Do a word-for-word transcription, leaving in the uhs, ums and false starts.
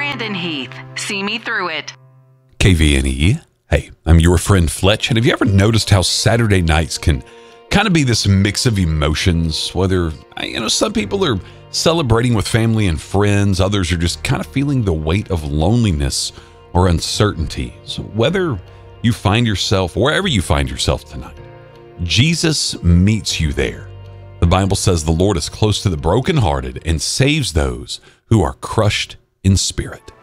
Brandon Heath, See Me Through It. K V N E. Hey, I'm your friend Fletch, and have you ever noticed how Saturday nights can kind of be this mix of emotions? Whether, you know, some people are celebrating with family and friends, others are just kind of feeling the weight of loneliness or uncertainty. So whether you find yourself, wherever you find yourself tonight, Jesus meets you there. The Bible says the Lord is close to the brokenhearted and saves those who are crushed in spirit.